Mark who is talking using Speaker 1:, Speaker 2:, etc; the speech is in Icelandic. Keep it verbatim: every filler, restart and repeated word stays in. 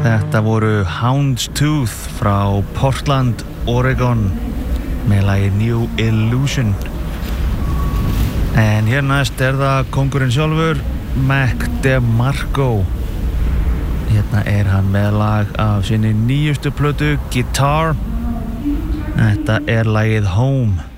Speaker 1: Þetta voru Houndstooth frá Portland, Oregon með lagið New Illusion. En hér næst er það kóngurinn sjálfur, Mac DeMarco. Hérna er hann með lag af sinni nýjustu plötu, Guitar. Þetta er lagið Home.